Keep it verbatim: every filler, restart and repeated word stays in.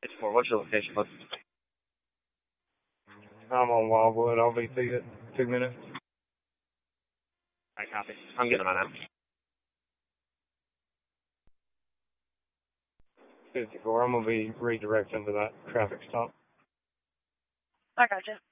It's for what's your location, bud? I'm on Wildwood. I'll be through in two minutes. I copy. I'm getting on now. fifty-four. I'm gonna be redirecting to that traffic stop. I gotcha.